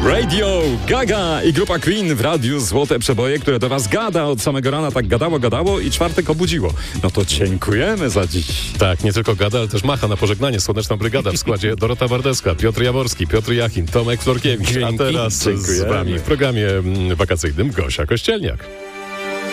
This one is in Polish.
Radio Gaga i grupa Queen w radiu Złote Przeboje, które do was gada od samego rana, tak gadało i czwartek obudziło. No to dziękujemy za dziś. Tak, nie tylko gada, ale też macha na pożegnanie. Słoneczna Brygada w składzie Dorota Wardecka, Piotr Jaworski, Piotr Jachin, Tomek Florkiewicz. A teraz z wami w programie wakacyjnym Gosia Kościelniak.